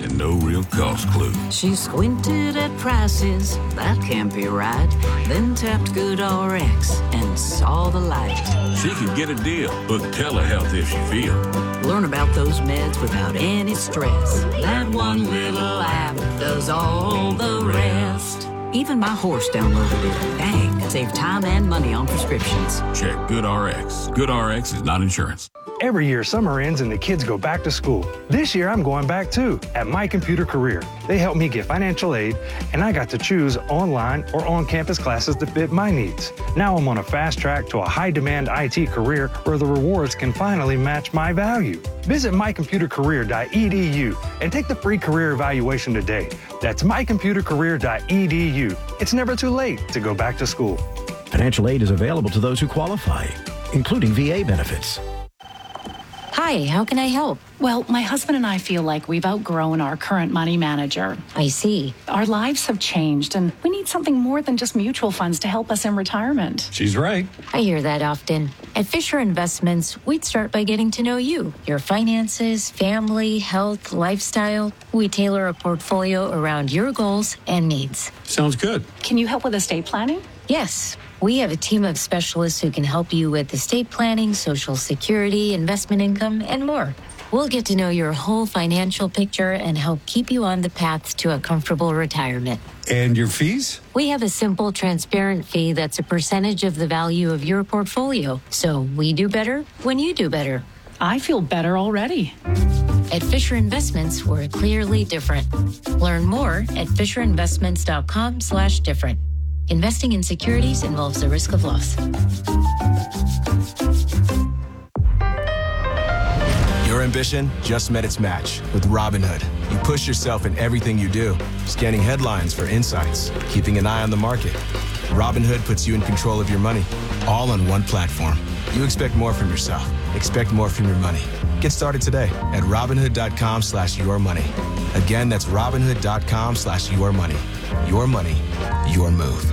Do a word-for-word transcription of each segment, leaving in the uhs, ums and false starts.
and no real cost clue. She squinted at prices, that can't be right. Then tapped GoodRx and saw the light. She could get a deal, book telehealth if she feel. Learn about those meds without any stress. That one little app does all the rest. Even my horse downloaded it. Dang, saved time and money on prescriptions. Check GoodRx. GoodRx is not insurance. Every year, summer ends and the kids go back to school. This year, I'm going back too, at My Computer Career. They helped me get financial aid, and I got to choose online or on-campus classes that fit my needs. Now I'm on a fast track to a high-demand I T career where the rewards can finally match my value. Visit my computer career dot e d u and take the free career evaluation today. That's my computer career dot e d u. It's never too late to go back to school. Financial aid is available to those who qualify, including V A benefits. Hi, how can I help? Well, my husband and I feel like we've outgrown our current money manager. I see. Our lives have changed, and we need something more than just mutual funds to help us in retirement. She's right. I hear that often. At Fisher Investments, we'd start by getting to know you, your finances, family, health, lifestyle. We tailor a portfolio around your goals and needs. Sounds good. Can you help with estate planning? Yes. We have a team of specialists who can help you with estate planning, Social Security, investment income, and more. We'll get to know your whole financial picture and help keep you on the path to a comfortable retirement. And your fees? We have a simple, transparent fee that's a percentage of the value of your portfolio. So we do better when you do better. I feel better already. At Fisher Investments, we're clearly different. Learn more at fisher investments dot com slash different. Investing in securities involves the risk of loss. Your ambition just met its match with Robinhood. You push yourself in everything you do, scanning headlines for insights, keeping an eye on the market. Robinhood puts you in control of your money, all on one platform. You expect more from yourself. Expect more from your money. Get started today at Robinhood dot com slash your money. Again, that's Robinhood dot com slash your money. Your money, your move.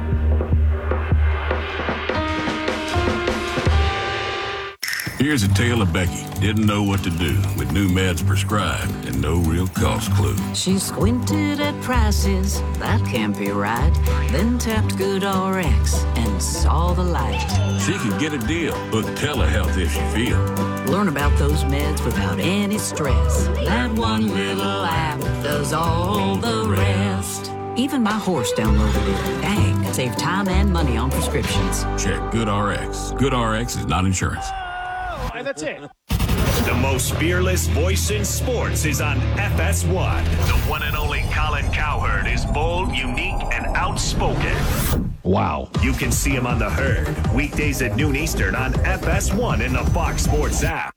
Here's a tale of Becky. Didn't know what to do with new meds prescribed and no real cost clue. She squinted at prices, that can't be right. Then tapped GoodRx and saw the light. She could get a deal, book telehealth if she feel. Learn about those meds without any stress. That one little app does all the rest. Even my horse downloaded it. Dang, saved time and money on prescriptions. Check GoodRx. GoodRx is not insurance. And that's it. The most fearless voice in sports is on F S one. The one and only Colin Cowherd is bold, unique, and outspoken. Wow. You can see him on The Herd, weekdays at noon Eastern on F S one in the Fox Sports app.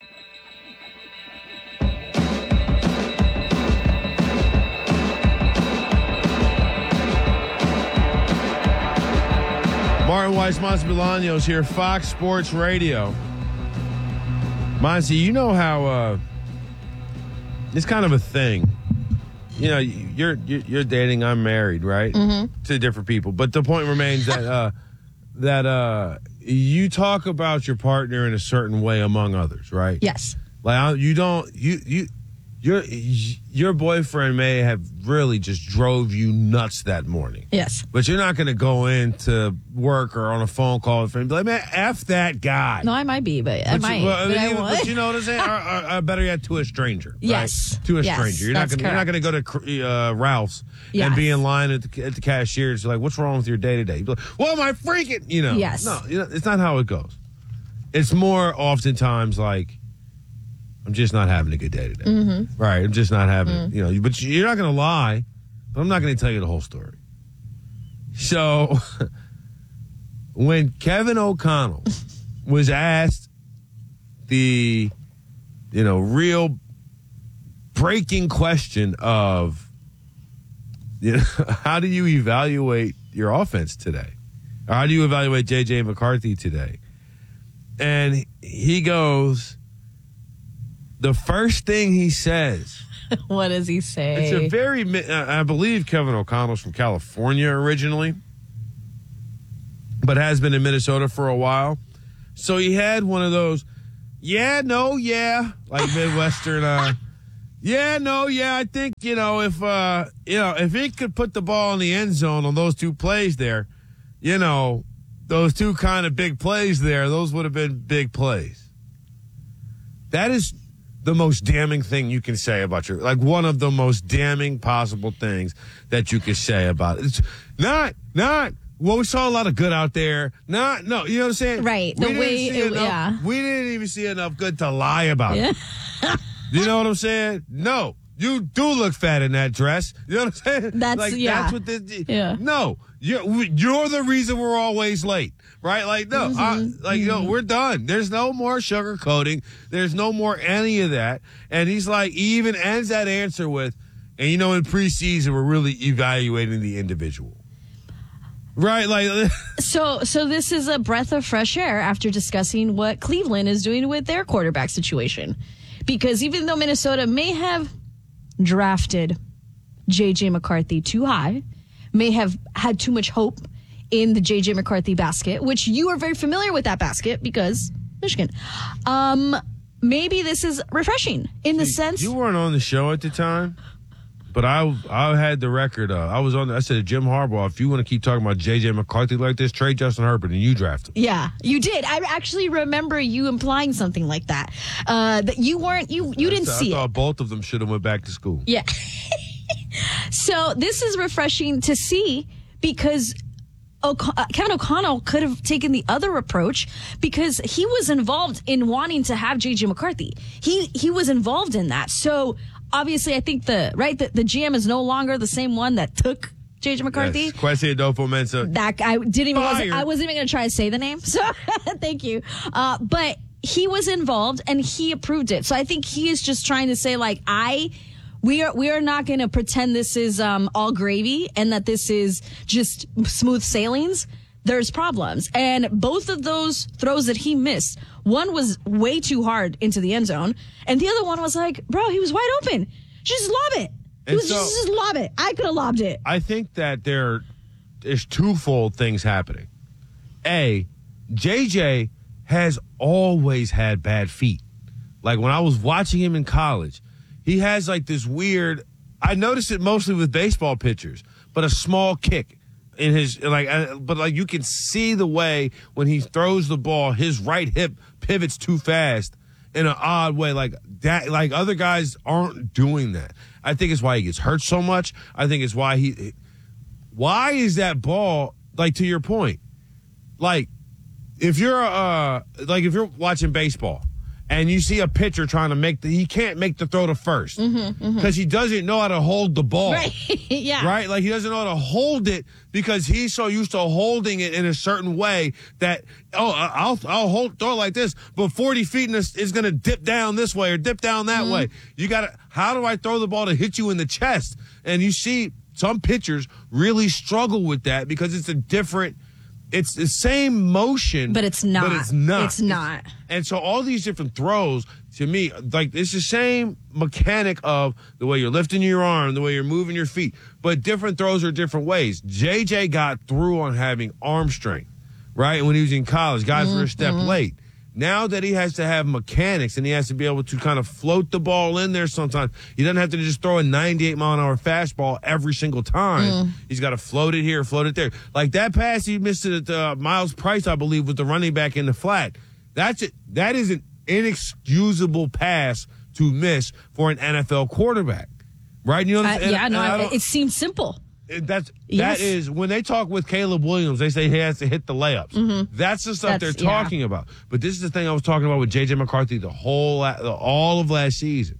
Martin Weiss Montemilano's here, Fox Sports Radio. Monty, you know how uh, it's kind of a thing. You know, you're you're dating, I'm married, right? Mm-hmm. To different people, but the point remains that uh, that uh, you talk about your partner in a certain way among others, right? Yes. Like you don't you you your your boyfriend may have really just drove you nuts that morning. Yes. But you're not going to go into work or on a phone call with him and be like, man, F that guy. No, I might be, but, I But might. You, well, but, I I mean, won't. but you know what I'm saying? or, or, or better yet, to a stranger. Right? Yes. To a Yes, stranger. You're not that's going. You're not going to go to uh, Ralph's Yes. and be in line at the, at the cashier. It's like, what's wrong with your day to day? Like, well, my freaking, you know. Yes. No, you know, it's not how it goes. It's more oftentimes like, I'm just not having a good day today. Mm-hmm. Right. I'm just not having, Mm. you know, but you're not going to lie, but I'm not going to tell you the whole story. So when Kevin O'Connell was asked the, you know, real breaking question of, you know, how do you evaluate your offense today? Or how do you evaluate J J McCarthy today? And he goes, the first thing he says. What does he say? It's a very, I believe Kevin O'Connell's from California originally, but has been in Minnesota for a while. So he had one of those, yeah, no, yeah, like Midwestern, uh, Yeah, no, yeah, I think, you know, if, uh, you know, if he could put the ball in the end zone on those two plays there, you know, those two kind of big plays there, those would have been big plays. That is the most damning thing you can say about your, like one of the most damning possible things that you can say about it. It's not, not, well, we saw a lot of good out there. Not, no, you know what I'm saying? Right. We The didn't way, see it, enough, yeah. We didn't even see enough good to lie about Yeah. it. You know what I'm saying? No. You do look fat in that dress. You know what I'm saying? That's- like, yeah. That's what this. Yeah. No, you're you're the reason we're always late, right? Like no, Mm-hmm. I, like mm-hmm. no, we're done. There's no more sugarcoating. There's no more any of that. And he's like, he even ends that answer with, and you know, in preseason we're really evaluating the individual, right? Like So, so this is a breath of fresh air after discussing what Cleveland is doing with their quarterback situation. Because even though Minnesota may have drafted J J. McCarthy too high, may have had too much hope in the J J. McCarthy basket, which you are very familiar with that basket because Michigan. Um, maybe this is refreshing in the sense you weren't on the show at the time. But I I had the record. Uh, I was on. I said to Jim Harbaugh, if you want to keep talking about J J. McCarthy like this, trade Justin Herbert and you draft him. Yeah, you did. I actually remember you implying something like that. Uh, that you weren't. You you didn't I see thought it. both of them should have went back to school. Yeah. So this is refreshing to see because O'Con- uh, Kevin O'Connell could have taken the other approach because he was involved in wanting to have J J. McCarthy. He he was involved in that. So obviously, I think the right the, the G M is no longer the same one that took J J. McCarthy. Yes. Kwesi Adolfo-Mensah. That guy didn't even. Fired. Wasn't, I wasn't even going to try to say the name. So thank you. Uh, but he was involved and he approved it. So I think he is just trying to say like I. We are we are not going to pretend this is um, all gravy and that this is just smooth sailings. There's problems. And both of those throws that he missed, one was way too hard into the end zone, and the other one was like, bro, he was wide open. Just lob it. He And was so- just, just lob it. I could have lobbed it. I think that there is twofold things happening. A, J J has always had bad feet. Like when I was watching him in college, he has like this weird, I noticed it mostly with baseball pitchers, but a small kick in his, like, uh, but like you can see the way when he throws the ball, his right hip pivots too fast in an odd way. Like that, like other guys aren't doing that. I think it's why he gets hurt so much. I think it's why he, why is that ball, like to your point, like if you're, uh, like if you're watching baseball, and you see a pitcher trying to make the, he can't make the throw to first because Mm-hmm, mm-hmm. he doesn't know how to hold the ball. Right. Yeah. Right? Like he doesn't know how to hold it because he's so used to holding it in a certain way that, oh, I'll, I'll hold, throw it like this, but forty feet in this is going to dip down this way or dip down that Mm-hmm. way. You got to, how do I throw the ball to hit you in the chest? And you see some pitchers really struggle with that because it's a different, it's the same motion, But it's not. But it's not. It's not. And so all these different throws, to me, like it's the same mechanic of the way you're lifting your arm, the way you're moving your feet, but different throws are different ways. J J got through on having arm strength, right? When he was in college, guys were a step Mm-hmm. late. Now that he has to have mechanics and he has to be able to kind of float the ball in there sometimes, he doesn't have to just throw a ninety-eight mile an hour fastball every single time. Mm. He's got to float it here, float it there. Like that pass he missed it at uh, Miles Price, I believe, with the running back in the flat. That's it. That is an inexcusable pass to miss for an N F L quarterback, right? You know, what I'm Uh, saying? yeah, no, And I I- don't- it seems simple. that's Yes. that is when they talk with Caleb Williams, they say he has to hit the layups. Mm-hmm. That's the stuff That's- they're yeah. talking about. But this is the thing I was talking about with J J McCarthy the whole all of last season.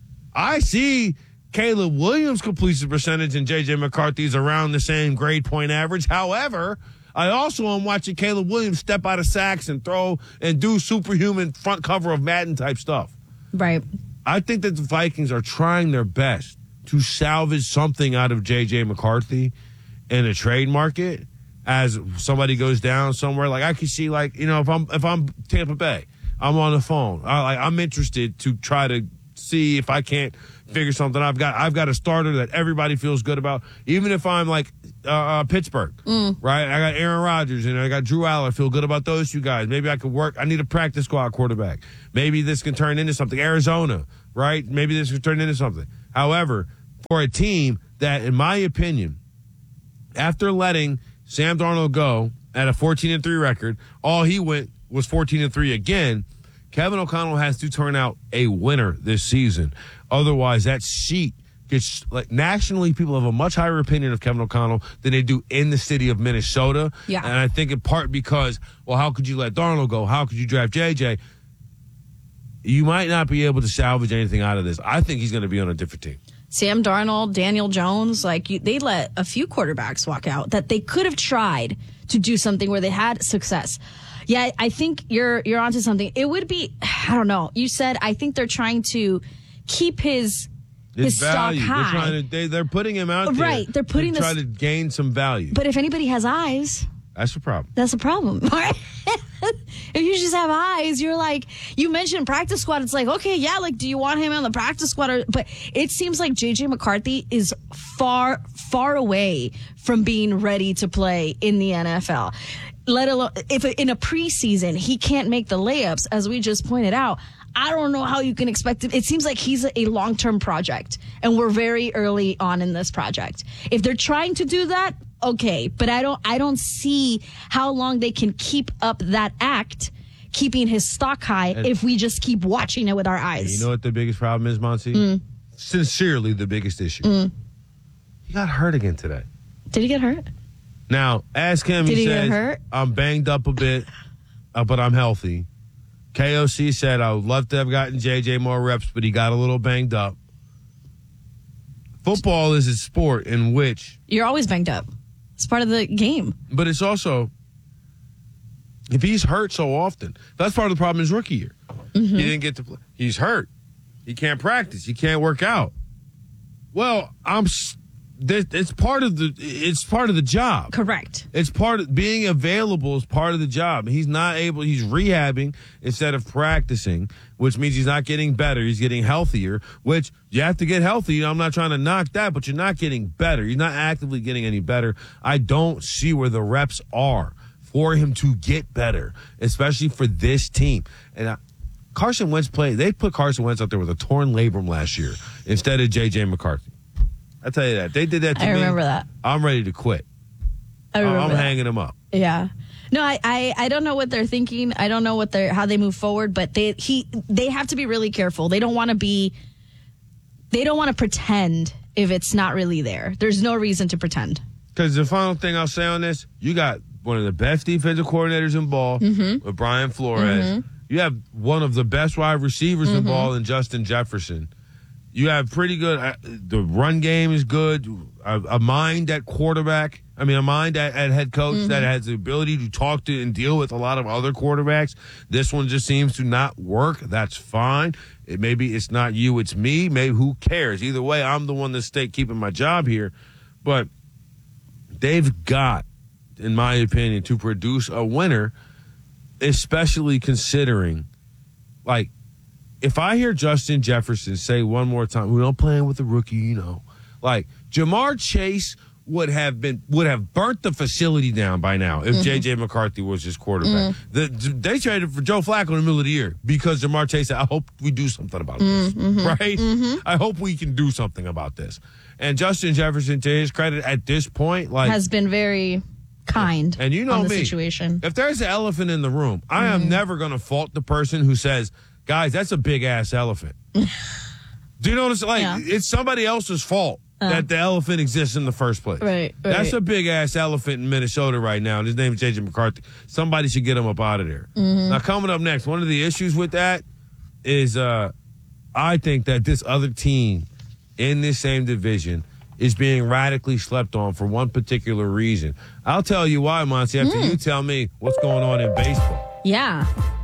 I see Caleb Williams' completion percentage and J J McCarthy's around the same grade point average. However, I also am watching Caleb Williams step out of sacks and throw and do superhuman front cover of Madden type stuff. Right. I think that the Vikings are trying their best to salvage something out of J J McCarthy in a trade market as somebody goes down somewhere. Like I could see, like, you know, if I'm if I'm Tampa Bay, I'm on the phone. I, like I'm interested to try to see if I can't figure something out. I've got I've got a starter that everybody feels good about. Even if I'm like uh, uh, Pittsburgh, Mm. right? I got Aaron Rodgers and I got Drew Aller. I feel good about those two guys. Maybe I could work. I need a practice squad quarterback. Maybe this can turn into something. Arizona, right? Maybe this can turn into something. However, for a team that, in my opinion, after letting Sam Darnold go at a fourteen and three record, all he went was fourteen and three again. Kevin O'Connell has to turn out a winner this season. Otherwise, that sheet gets, like, nationally, people have a much higher opinion of Kevin O'Connell than they do in the city of Minnesota. Yeah. And I think in part because, well, how could you let Darnold go? How could you draft J J? You might not be able to salvage anything out of this. I think he's going to be on a different team. Sam Darnold, Daniel Jones, like you, they let a few quarterbacks walk out that they could have tried to do something where they had success. Yeah, I think you're you're onto something. It would be, I don't know. You said I think they're trying to keep his his It's value. stock high. They're trying to, they, they're putting him out there. Right, they're putting to this- try to gain some value. But if anybody has eyes, That's the problem. that's a problem. Right? If you just have eyes, you're like, you mentioned practice squad. It's like, okay, yeah, like, do you want him on the practice squad? Or, but it seems like J J McCarthy is far, far away from being ready to play in the N F L. Let alone, if in a preseason he can't make the layups, as we just pointed out, I don't know how you can expect it. It seems like he's a long-term project, and we're very early on in this project. If they're trying to do that, okay, but I don't I don't see how long they can keep up that act, keeping his stock high, And- if we just keep watching it with our eyes. You know what the biggest problem is, Monty? Mm. Sincerely, the biggest issue. Mm. He got hurt again today. Did he get hurt? Now, ask him. Did he, he get says, hurt? I'm banged up a bit, uh, but I'm healthy. K O C said, I would love to have gotten J J more reps, but he got a little banged up. Football is a sport in which, You're always banged up. It's part of the game. but it's also, if he's hurt so often, that's part of the problem in his rookie year. Mm-hmm. He didn't get to play. He's hurt. He can't practice. He can't work out. Well, I'm. s- that- It's part of the. It's part of the job. Correct. It's part of being available is part of the job. He's not able. He's rehabbing instead of practicing, which means he's not getting better. He's getting healthier, which you have to get healthy. I'm not trying to knock that, but you're not getting better. You're not actively getting any better. I don't see where the reps are for him to get better, especially for this team. And I, Carson Wentz played. They put Carson Wentz out there with a torn labrum last year instead of J J McCarthy. I tell you that they did that to I me. remember that. I'm ready to quit. I remember I'm that. hanging him up. Yeah. No, I, I, I don't know what they're thinking. I don't know what they're how they move forward, but they he they have to be really careful. They don't want to be they don't want to pretend if it's not really there. There's no reason to pretend. Because the final thing I'll say on this, you got one of the best defensive coordinators in ball Mhm. with Brian Flores. Mhm. You have one of the best wide receivers in Mhm. ball in Justin Jefferson. You have pretty good. Uh, the run game is good. A, a mind at quarterback. I mean, a mind at, at head coach Mhm. that has the ability to talk to and deal with a lot of other quarterbacks. This one just seems to not work. That's fine. It maybe it's not you, it's me. Maybe who cares? Either way, I'm the one that's stay keeping my job here. But they've got, in my opinion, to produce a winner, especially considering, like, if I hear Justin Jefferson say one more time, we don't play with a rookie, you know, like Jamar Chase would have been would have burnt the facility down by now if Mhm. J J McCarthy was his quarterback. Mm. The, they traded for Joe Flacco in the middle of the year because Jamar Chase said, I hope we do something about this. Mhm. Right? Mhm. I hope we can do something about this. And Justin Jefferson, to his credit, at this point, like Has been very kind and you know on the me, situation. if there's an elephant in the room, I am never going to fault the person who says, guys, that's a big ass elephant. Do you notice? Like, Yeah. it's somebody else's fault Uh. that the elephant exists in the first place. Right, That's right. a big ass elephant in Minnesota right now. And his name is J J McCarthy. Somebody should get him up out of there. Mhm. Now, coming up next, one of the issues with that is uh, I think that this other team in this same division is being radically slept on for one particular reason. I'll tell you why, Monty, after Mm. you tell me what's going on in baseball. Yeah.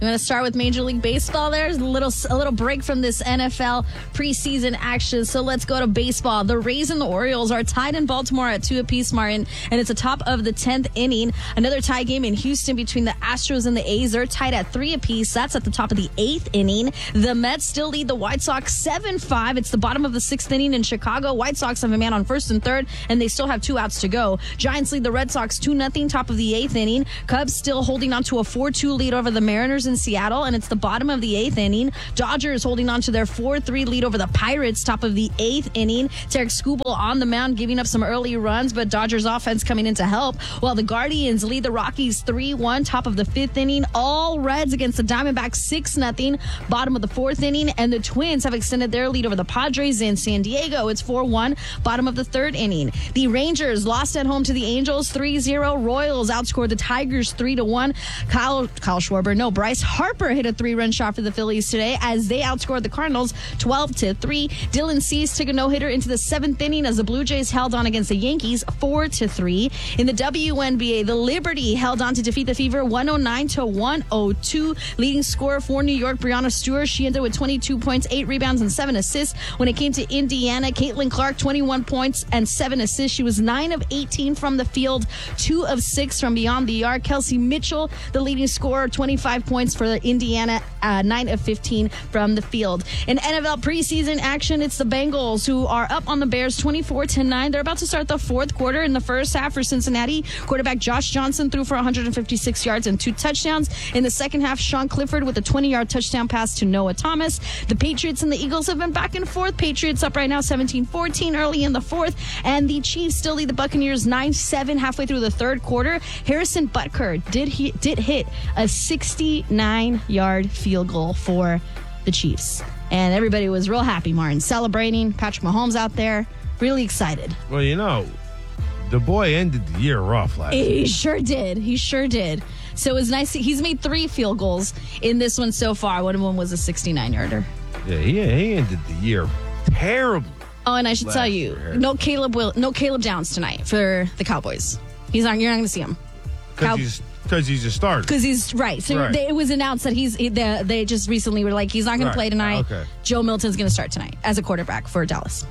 You want to start with Major League Baseball? There's a little a little break from this N F L preseason action. So let's go to baseball. The Rays and the Orioles are tied in Baltimore at two apiece, Martin, and it's a top of the tenth inning. Another tie game in Houston between the Astros and the A's. They're tied at three apiece. That's at the top of the eighth inning. The Mets still lead the White Sox seven five. It's the bottom of the sixth inning in Chicago. White Sox have a man on first and third, and they still have two outs to go. Giants lead the Red Sox two nothing, top of the eighth inning. Cubs still holding on to a four two lead over the Mariners in Seattle, and it's the bottom of the eighth inning. Dodgers holding on to their four three lead over the Pirates, top of the eighth inning. Tarek Skubal on the mound, giving up some early runs, but Dodgers offense coming in to help, while the Guardians lead the Rockies three one, top of the fifth inning. All Reds against the Diamondbacks six nothing, bottom of the fourth inning, and the Twins have extended their lead over the Padres in San Diego. It's four one, bottom of the third inning. The Rangers lost at home to the Angels three zero. Royals outscored the Tigers three to one. Kyle, Kyle Schwarber, no, Bryce Harper hit a three-run shot for the Phillies today as they outscored the Cardinals twelve to three. Dylan Cease took a no-hitter into the seventh inning as the Blue Jays held on against the Yankees four to three. In the W N B A, the Liberty held on to defeat the Fever one oh nine to one oh two. Leading scorer for New York, Breanna Stewart, she ended with twenty-two points, eight rebounds, and seven assists. When it came to Indiana, Caitlin Clark, twenty-one points and seven assists. She was nine of eighteen from the field, two of six from beyond the arc. Kelsey Mitchell, the leading scorer, twenty-five points for Indiana, uh, nine of fifteen from the field. In N F L preseason action, it's the Bengals who are up on the Bears twenty-four to nine. They're about to start the fourth quarter. In the first half for Cincinnati, quarterback Josh Johnson threw for one hundred fifty-six yards and two touchdowns. In the second half, Sean Clifford with a twenty-yard touchdown pass to Noah Thomas. The Patriots and the Eagles have been back and forth. Patriots up right now seventeen fourteen early in the fourth, and the Chiefs still lead the Buccaneers nine seven halfway through the third quarter. Harrison Butker did he, did hit a sixty-nine-yard field goal for the Chiefs, and everybody was real happy, Martin, celebrating. Patrick Mahomes out there, really excited. Well, you know, the boy ended the year rough last year. He sure did. He sure did. So it was nice. He's made three field goals in this one so far. One of them was a sixty-nine-yarder. Yeah, he, he ended the year terribly. Oh, and I should tell you, no Caleb will, no Caleb Downs tonight for the Cowboys. He's not. You're not going to see him. Because Cow- he's, cause he's a starter. Because he's right. So right. They, it was announced that he's. They, they just recently were like, he's not going right. to play tonight. Okay. Joe Milton's going to start tonight as a quarterback for Dallas.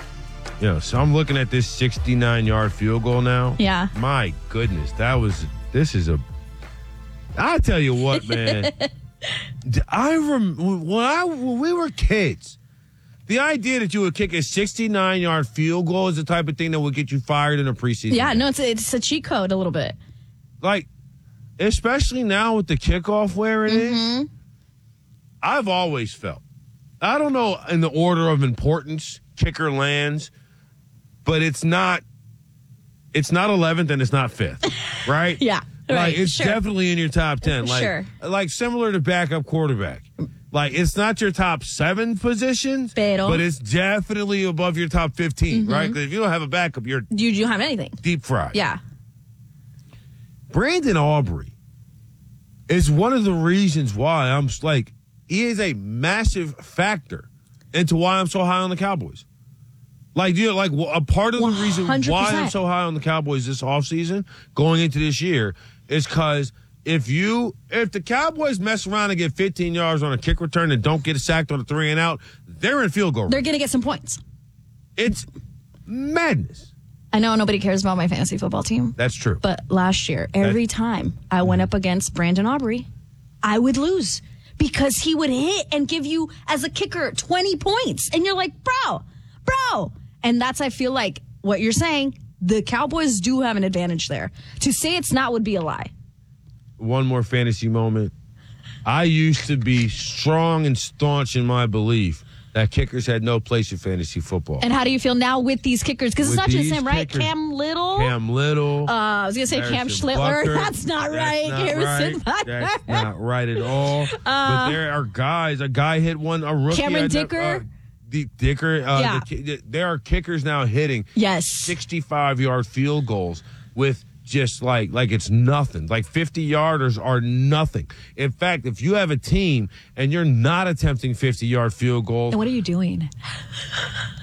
Yeah. So I'm looking at this sixty-nine-yard field goal now. Yeah. My goodness, that was. This is a. I tell you what, man. I rem- when I when we were kids, the idea that you would kick a sixty-nine-yard field goal is the type of thing that would get you fired in a preseason. Yeah, game. no, it's a, it's a cheat code a little bit. Like, especially now with the kickoff where it mm-hmm. is, I've always felt, I don't know in the order of importance, kicker lands, but it's not, it's not eleventh and it's not fifth, right? Yeah. Like, right, it's sure. definitely in your top ten. Like, sure. Like, similar to backup quarterback. Like, it's not your top seven positions, Pero. but it's definitely above your top fifteen, mm-hmm. right? Because if you don't have a backup, you're you you don't have anything. Deep fried. Yeah. Brandon Aubrey is one of the reasons why I'm like, he is a massive factor into why I'm so high on the Cowboys. Like, you know, like a part of the reason why I'm so high on the Cowboys this offseason, going into this year, is because if you, if the Cowboys mess around and get fifteen yards on a kick return and don't get sacked on a three and out, they're in field goal range. They're going to get some points. It's madness. I know nobody cares about my fantasy football team. That's true. But last year, every That's, time I went up against Brandon Aubrey, I would lose because he would hit and give you, as a kicker, twenty points. And you're like, bro, bro. And that's, I feel like, what you're saying, the Cowboys do have an advantage there. To say it's not would be a lie. One more fantasy moment. I used to be strong and staunch in my belief that kickers had no place in fantasy football. And how do you feel now with these kickers? Because it's not just him, right? Kickers, Cam Little. Cam Little. Uh, I was going to say Harrison Cam Schlittler. Butker. That's not That's right. not Harrison right. Butker. That's not right at all. Uh, but there are guys. A guy hit one. A rookie. Cameron Dicker. Uh, D- Dicker. Uh, yeah. the, there are kickers now hitting yes. sixty-five-yard field goals with just like like it's nothing. Like fifty-yarders are nothing. In fact, if you have a team and you're not attempting fifty-yard field goals. And what are you doing?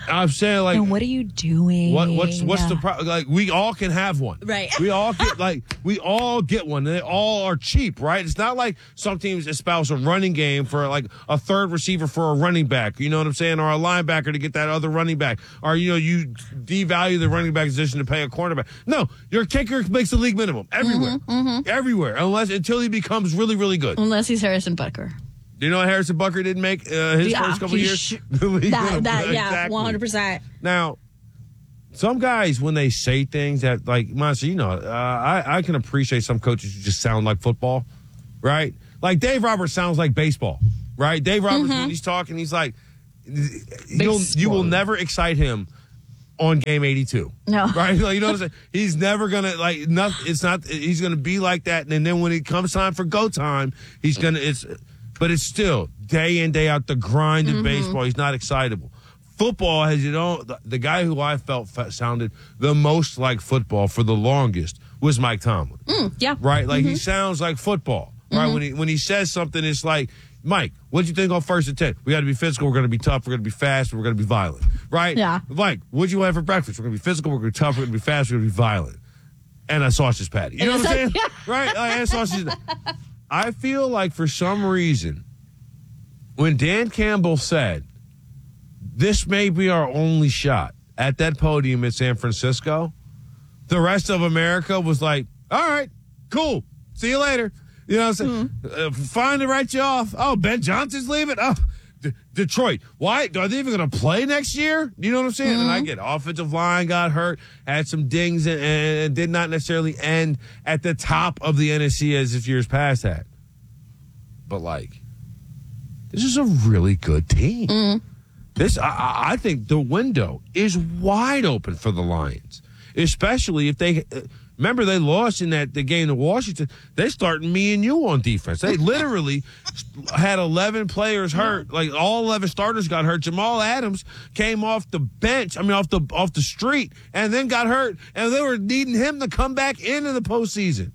I'm saying, like, and what are you doing? What, what's what's the problem? Like, we all can have one, right? We all get like we all get one. They all are cheap, right? It's not like some teams espouse a running game for like a third receiver for a running back. You know what I'm saying? Or a linebacker to get that other running back. Or you know, you devalue the running back position to pay a cornerback. No, your kicker makes the league minimum everywhere, mm-hmm, mm-hmm. everywhere, unless until he becomes really, really good. Unless he's Harrison Butker. Do you know what Harrison Butker didn't make uh, his yeah, first couple years? Sh- that, that, yeah, exactly. one hundred percent. Now, some guys, when they say things that, like, Monster, you know, uh, I, I can appreciate some coaches who just sound like football, right? Like, Dave Roberts sounds like baseball, right? Dave Roberts, mm-hmm. when he's talking, he's like, you'll, you will never excite him on game eighty-two. No. Right? Like, you know what I'm saying? He's never going to, like, not, it's not, he's going to be like that. And then when it comes time for go time, he's going to, it's, but it's still day in, day out, the grind of mm-hmm. baseball. He's not excitable. Football has, you know, the, the guy who I felt sounded the most like football for the longest was Mike Tomlin. Mm, yeah. Right? Like, mm-hmm. he sounds like football. Right? Mm-hmm. When he when he says something, it's like, Mike, what'd you think on first and ten? We got to be physical. We're going to be tough. We're going to be fast. We're going to be violent. Right? Yeah. Mike, what'd you have for breakfast? We're going to be physical. We're going to be tough. We're going to be fast. We're going to be violent. And a sausage patty. You know what I'm saying? Yeah. Right? Like, and sausage. I feel like for some reason, when Dan Campbell said, this may be our only shot at that podium in San Francisco, the rest of America was like, all right, cool. See you later. You know what I'm saying? Mm-hmm. Uh, fine to write you off. Oh, Ben Johnson's leaving? Oh, D- Detroit. Why? Are they even going to play next year? You know what I'm saying? Mm-hmm. And I get offensive line got hurt, had some dings, and, and did not necessarily end at the top of the N F C as if years past had. But, like, this is a really good team. Mm-hmm. This, I, I think the window is wide open for the Lions, especially if they, remember they lost in that the game to Washington. They started me and you on defense. They literally had eleven players hurt, like all eleven starters got hurt. Jamal Adams came off the bench, I mean off the off the street, and then got hurt, and they were needing him to come back into the postseason.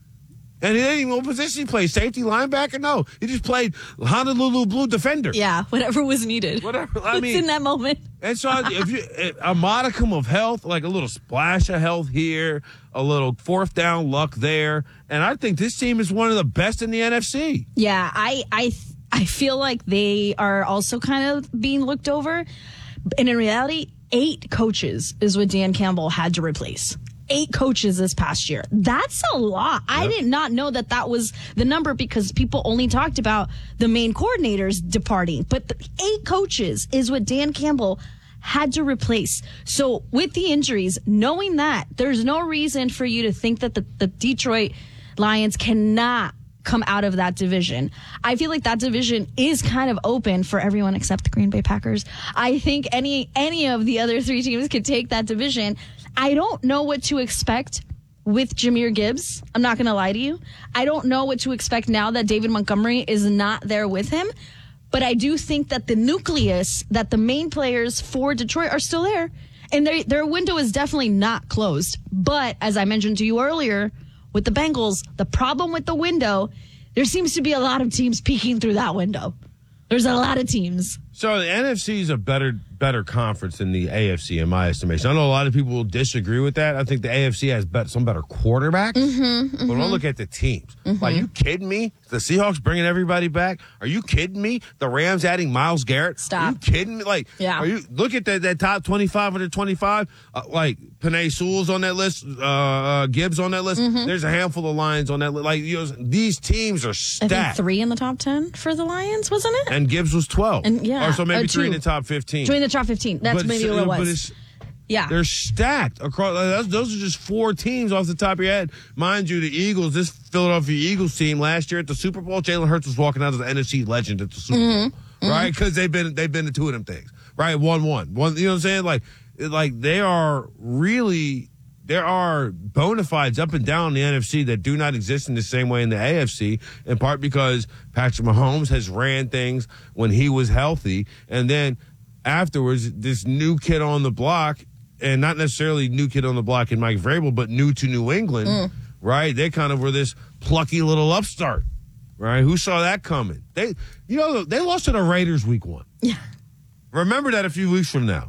And he didn't even know what position he played. Safety, linebacker? No. He just played Honolulu Blue defender. Yeah, whatever was needed. Whatever. I mean, in that moment. And so if you a modicum of health, like a little splash of health here, a little fourth down luck there. And I think this team is one of the best in the N F C. Yeah, I I I feel like they are also kind of being looked over. And in reality, eight coaches is what Dan Campbell had to replace. Eight coaches this past year. That's a lot. Yep. I did not know that that was the number because people only talked about the main coordinators departing. But the eight coaches is what Dan Campbell had to replace. So with the injuries, knowing that, there's no reason for you to think that the, the Detroit Lions cannot come out of that division. I feel like that division is kind of open for everyone except the Green Bay Packers. I think any any of the other three teams could take that division. I don't know what to expect with Jahmyr Gibbs. I'm not going to lie to you. I don't know what to expect now that David Montgomery is not there with him. But I do think that the nucleus, that the main players for Detroit are still there. And their their window is definitely not closed. But as I mentioned to you earlier, with the Bengals, the problem with the window, there seems to be a lot of teams peeking through that window. There's a lot of teams. So the N F C is a better better conference than the A F C in my estimation. I know a lot of people will disagree with that. I think the A F C has bet, some better quarterbacks. Mm-hmm, mm-hmm. But when I look at the teams, mm-hmm. Are you kidding me? The Seahawks bringing everybody back? Are you kidding me? The Rams adding Myles Garrett? Stop. Are you kidding me? Like, yeah. Are you look at that that top twenty-five under twenty-five? Uh, like Penei Sewell's on that list, uh, uh, Gibbs on that list. Mm-hmm. There's a handful of Lions on that list. Like, you know, these teams are stacked. I think three in the top ten for the Lions, wasn't it? And Gibbs was twelve. And yeah, or so maybe uh, three in the top fifteen. Three in the top fifteen. That's but maybe what it was. But it's, yeah, they're stacked across. Those, those are just four teams off the top of your head. Mind you, the Eagles, this Philadelphia Eagles team last year at the Super Bowl, Jalen Hurts was walking out as an N F C legend at the Super mm-hmm. Bowl, right? Because mm-hmm. they've been they've been to two of them things, right? One one one. You know what I'm saying? Like like they are really. There are bona fides up and down the N F C that do not exist in the same way in the A F C, in part because Patrick Mahomes has ran things when he was healthy, and then afterwards, this new kid on the block, and not necessarily new kid on the block in Mike Vrabel, but new to New England, mm. right? They kind of were this plucky little upstart, right? Who saw that coming? They, you know, they lost to the Raiders week one. Yeah. Remember that a few weeks from now.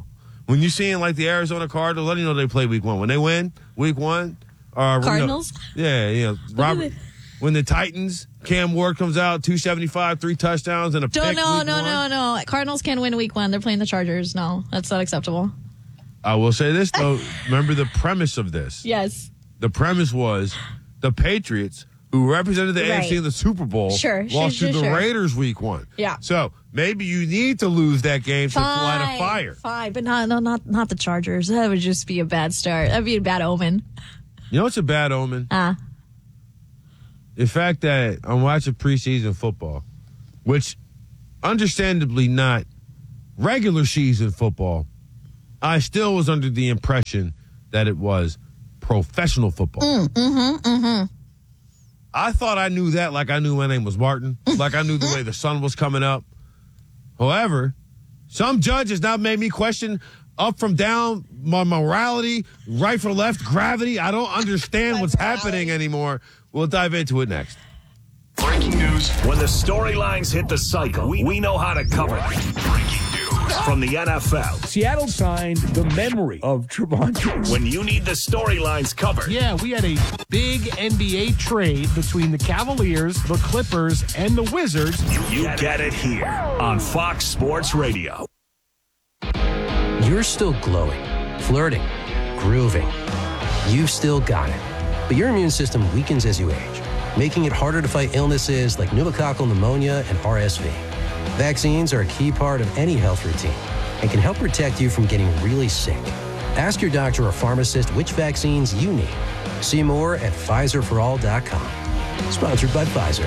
when you're seeing like the Arizona Cardinals, let you know they play week one. When they win week one, uh, Cardinals? You know, yeah, yeah. Robert, when the Titans, Cam Ward comes out, two seventy-five, three touchdowns, and a Don't, pick. no, week no, one. no, no. Cardinals can't win week one. They're playing the Chargers. No, that's not acceptable. I will say this, though. Remember the premise of this. Yes. The premise was the Patriots, who represented the Right. A F C in the Super Bowl, Sure, sure, lost sure, to the sure. Raiders week one. Yeah. So maybe you need to lose that game to light a fire. Fine, but not, no, not, not the Chargers. That would just be a bad start. That'd be a bad omen. You know what's a bad omen? Ah. The fact that I'm watching preseason football, which understandably not regular season football, I still was under the impression that it was professional football. Mm, mm-hmm, mm-hmm. I thought I knew that like I knew my name was Martin, like I knew the way the sun was coming up. However, some judges now made me question up from down, my morality, right from left, gravity. I don't understand what's happening anymore. We'll dive into it next. Breaking news. When the storylines hit the cycle, we, we know how to cover them. Breaking news from the N F L. Seattle signed the memory of Trevon. When you need the storylines covered. Yeah, we had a big N B A trade between the Cavaliers, the Clippers, and the Wizards. You, you get it here on Fox Sports Radio. You're still glowing, flirting, grooving. You've still got it. But your immune system weakens as you age, making it harder to fight illnesses like pneumococcal pneumonia and R S V. Vaccines are a key part of any health routine and can help protect you from getting really sick. Ask your doctor or pharmacist which vaccines you need. See more at Pfizer for all dot com. Sponsored by Pfizer.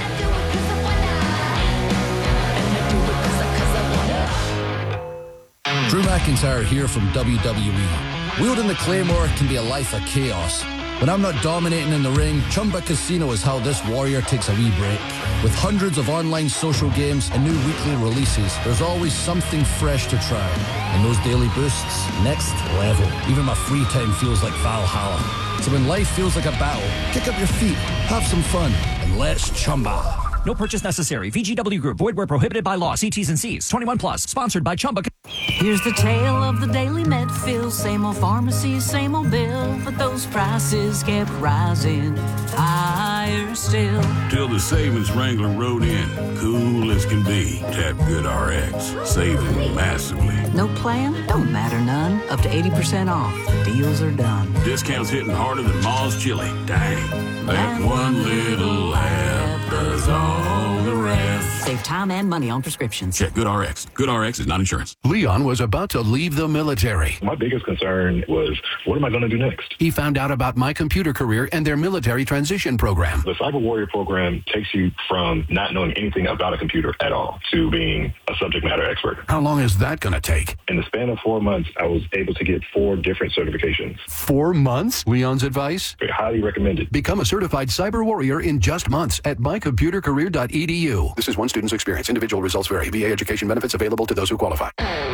Drew McIntyre here from W W E. Wielding the Claymore can be a life of chaos. When I'm not dominating in the ring, Chumba Casino is how this warrior takes a wee break. With hundreds of online social games and new weekly releases, there's always something fresh to try. And those daily boosts, next level. Even my free time feels like Valhalla. So when life feels like a battle, kick up your feet, have some fun, and let's Chumba. No purchase necessary. V G W Group. Void where prohibited by law. See T's and C's. twenty-one plus. Sponsored by Chumba. Here's the tale of the daily med fill. Same old pharmacy, same old bill. But those prices kept rising higher still. Till the savings Wrangler rode in, cool as can be. Tap GoodRx, saving massively. No plan? Don't matter none. Up to eighty percent off. The deals are done. Discounts hitting harder than Ma's chili. Dang. That one little app does all the rest. Save time and money on prescriptions. Check GoodRx. GoodRx is not insurance. Leon was about to leave the military. My biggest concern was, what am I going to do next? He found out about My Computer Career and their military transition program. The Cyber Warrior program takes you from not knowing anything about a computer at all to being a subject matter expert. How long is that going to take? In the span of four months, I was able to get four different certifications. Four months? Leon's advice? I highly recommend it. Become a certified cyber warrior in just months at my computer career dot e d u. This is one student's experience. Individual results vary. V A education benefits available to those who qualify.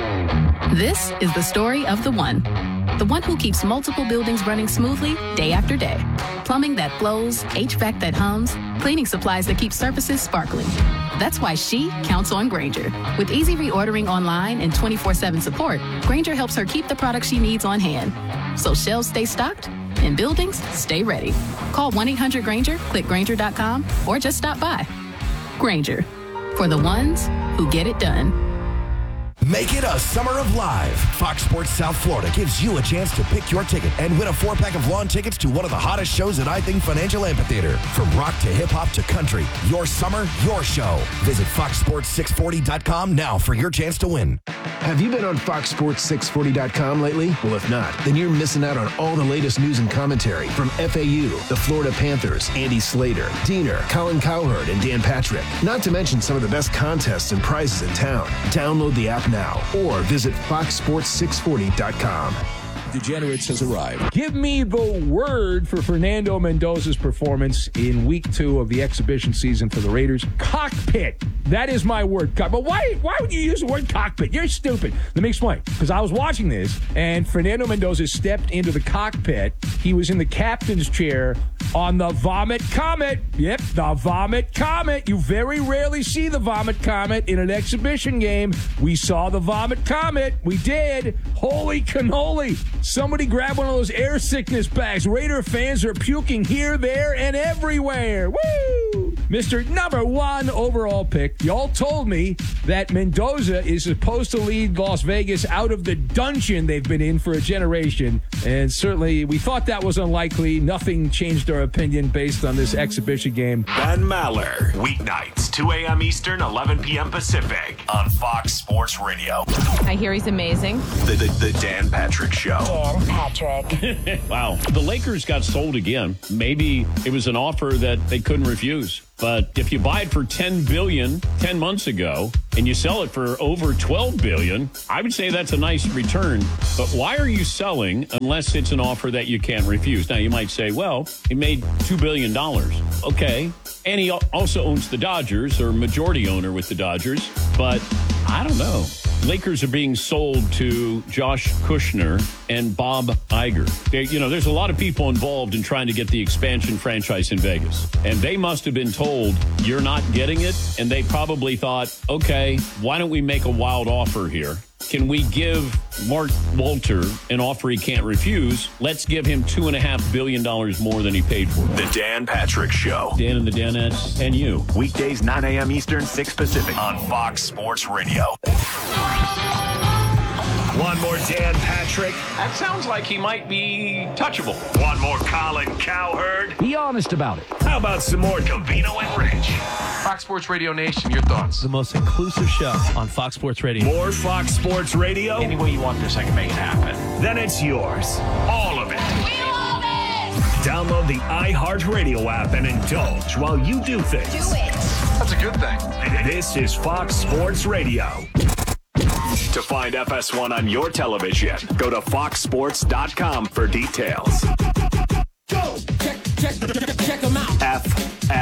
This is the story of the one. The one who keeps multiple buildings running smoothly day after day. Plumbing that flows, H V A C that hums, cleaning supplies that keep surfaces sparkling. That's why she counts on Grainger. With easy reordering online and twenty-four seven support, Grainger helps her keep the products she needs on hand. So shelves stay stocked and buildings stay ready. Call one eight hundred Grainger, click Grainger dot com, or just stop by. Grainger, for the ones who get it done. Make it a summer of live. Fox Sports South Florida gives you a chance to pick your ticket and win a four-pack of lawn tickets to one of the hottest shows at I Think Financial Amphitheater. From rock to hip-hop to country, your summer, your show. Visit fox sports six forty dot com now for your chance to win. Have you been on fox sports six forty dot com lately? Well, if not, then you're missing out on all the latest news and commentary from F A U, the Florida Panthers, Andy Slater, Diener, Colin Cowherd, and Dan Patrick. Not to mention some of the best contests and prizes in town. Download the app now or visit fox sports six forty dot com. Degenerates has arrived. Give me the word for Fernando Mendoza's performance in week two of the exhibition season for the Raiders. Cockpit. That is my word. But why why would you use the word cockpit? You're stupid. Let me explain. Because I was watching this, and Fernando Mendoza stepped into the cockpit. He was in the captain's chair on the Vomit Comet. Yep, the Vomit Comet. You very rarely see the Vomit Comet in an exhibition game. We saw the Vomit Comet. We did. Holy cannoli. Somebody grab one of those air sickness bags. Raider fans are puking here, there, and everywhere. Woo! Mister Number One overall pick. Y'all told me that Mendoza is supposed to lead Las Vegas out of the dungeon they've been in for a generation. And certainly we thought that was unlikely. Nothing changed our opinion based on this exhibition game. Ben Maller, weeknights, two a.m. Eastern, eleven p.m. Pacific, on Fox Sports Radio. I hear he's amazing. The, the, the Dan Patrick Show. Dan Patrick. Wow. The Lakers got sold again. Maybe it was an offer that they couldn't refuse. But if you buy it for ten billion dollars ten months ago and you sell it for over twelve billion dollars, I would say that's a nice return. But why are you selling unless it's an offer that you can't refuse? Now, you might say, well, he made two billion dollars. Okay. And he also owns the Dodgers, or majority owner with the Dodgers. But I don't know. Lakers are being sold to Josh Kushner and Bob Iger. They, you know, there's a lot of people involved in trying to get the expansion franchise in Vegas. And they must have been told, you're not getting it. And they probably thought, okay, why don't we make a wild offer here? Can we give Mark Walter an offer he can't refuse? Let's give him two and a half billion dollars more than he paid for. The Dan Patrick Show. Dan and the Danettes and you. Weekdays, nine a.m. Eastern, six Pacific, on Fox Sports Radio. One more Dan Patrick. That sounds like he might be touchable. One more Colin Cowherd. Be honest about it. How about some more Covino and Rich? Fox Sports Radio Nation, your thoughts? The most inclusive show on Fox Sports Radio. More Fox Sports Radio? Any way you want this, I can make it happen. Then it's yours. All of it. We love it! Download the iHeartRadio app and indulge while you do things. Do it. That's a good thing. This is Fox Sports Radio. To find F S one on your television, go to fox sports dot com for details. Go! Check, check, check, check them out. F